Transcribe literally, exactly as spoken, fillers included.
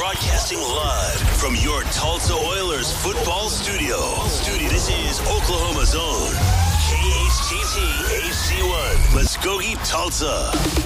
Broadcasting live from your Tulsa Oilers football studio. Studio. This is Oklahoma's own K H T T H C one. Muskogee, Tulsa.